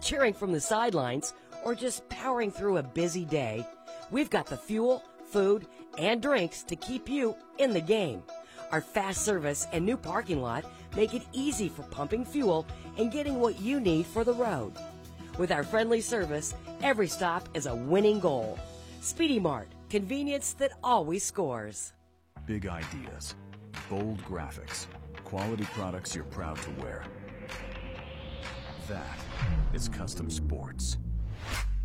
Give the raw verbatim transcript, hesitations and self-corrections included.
cheering from the sidelines, or just powering through a busy day, we've got the fuel, food, and drinks to keep you in the game. Our fast service and new parking lot make it easy for pumping fuel and getting what you need for the road. With our friendly service, every stop is a winning goal. Speedy Mart, convenience that always scores. Big ideas, bold graphics, quality products you're proud to wear. That is Custom Sports.